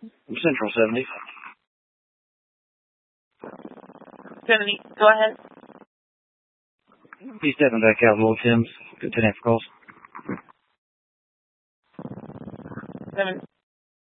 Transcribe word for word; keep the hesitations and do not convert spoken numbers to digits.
Central seventy. seventy, go ahead. He's stepping back out, Little Tim's. Good ten after calls. Seven.